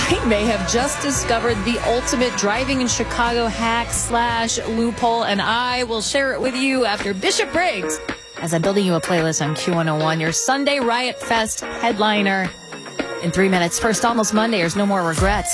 I may have just discovered the ultimate driving in Chicago hack/loophole, and I will share it with you after Bishop Briggs, as I'm building you a playlist on Q101, your Sunday Riot Fest headliner. In 3 minutes, first Almost Monday, there's no more regrets.